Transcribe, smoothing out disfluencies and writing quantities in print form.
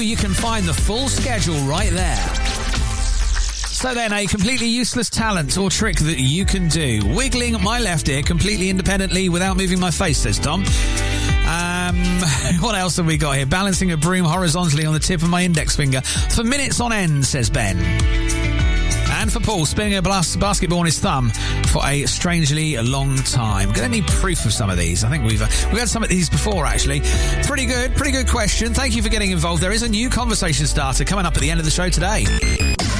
You can find the full schedule right there. So then, a completely useless talent or trick that you can do. Wiggling my left ear completely independently without moving my face, says Tom. What else have we got here? Balancing a broom horizontally on the tip of my index finger for minutes on end, says Ben. And for Paul, spinning a basketball on his thumb for a strangely long time. Got any proof of some of these? I think we've had some of these before, actually. Pretty good question. Thank you for getting involved. There is a new conversation starter coming up at the end of the show today.